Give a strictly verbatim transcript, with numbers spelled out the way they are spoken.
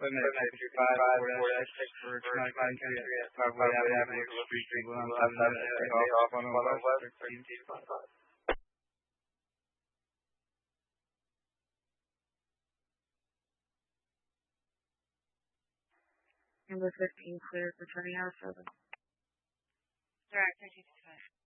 Permit fifty-five four dash six for Chinook Country at Parkway Avenue, Street, Woodlands Avenue, take off one oh West, thirteen five. Number fifteen clear for twenty hours seven. Director two six five.